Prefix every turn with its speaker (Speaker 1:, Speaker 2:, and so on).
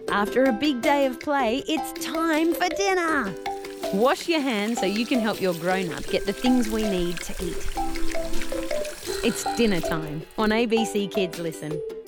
Speaker 1: After a big day of play, it's time for dinner. Wash your hands so you can help your grown-up get the things we need to eat. It's dinner time on ABC Kids Listen.